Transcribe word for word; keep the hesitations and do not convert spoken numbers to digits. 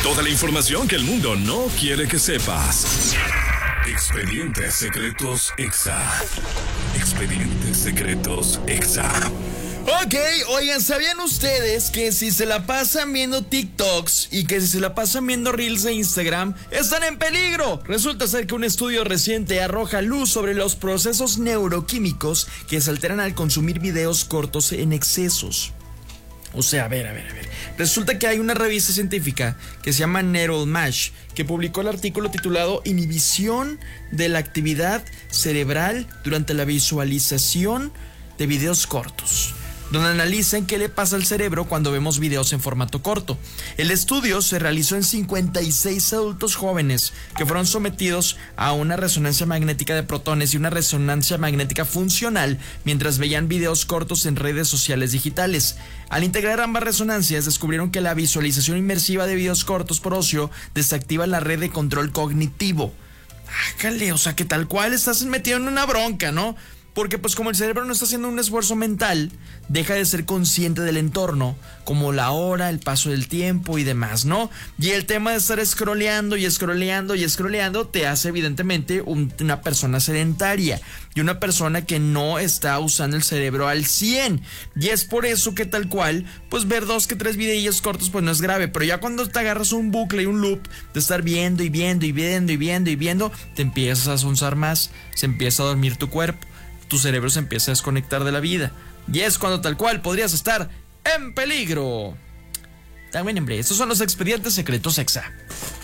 Toda la información que el mundo no quiere que sepas. Expedientes Secretos Exa. Expedientes Secretos Exa. Ok, oigan, ¿sabían ustedes que si se la pasan viendo TikToks y que si se la pasan viendo Reels de Instagram, están en peligro? Resulta ser que un estudio reciente arroja luz sobre los procesos neuroquímicos que se alteran al consumir videos cortos en excesos. O sea, a ver, a ver, a ver. Resulta que hay una revista científica que se llama Neuromash que publicó el artículo titulado Inhibición de la actividad cerebral durante la visualización de videos cortos, donde analizan qué le pasa al cerebro cuando vemos videos en formato corto. El estudio se realizó en cincuenta y seis adultos jóvenes que fueron sometidos a una resonancia magnética de protones y una resonancia magnética funcional mientras veían videos cortos en redes sociales digitales. Al integrar ambas resonancias, descubrieron que la visualización inmersiva de videos cortos por ocio desactiva la red de control cognitivo. Ájale, o sea que tal cual estás metido en una bronca, ¿no? Porque pues como el cerebro no está haciendo un esfuerzo mental, deja de ser consciente del entorno, como la hora, el paso del tiempo y demás, ¿no? Y el tema de estar scrolleando y scrolleando y scrolleando te hace evidentemente un, una persona sedentaria y una persona que no está usando el cerebro al cien. Y es por eso que tal cual, pues ver dos que tres videillos cortos pues no es grave, pero ya cuando te agarras un bucle y un loop de estar viendo y viendo y viendo y viendo y viendo, te empiezas a sonzar más, se empieza a dormir tu cuerpo. Tu cerebro se empieza a desconectar de la vida. Y es cuando tal cual podrías estar en peligro. También, hombre, estos son los expedientes secretos Exa.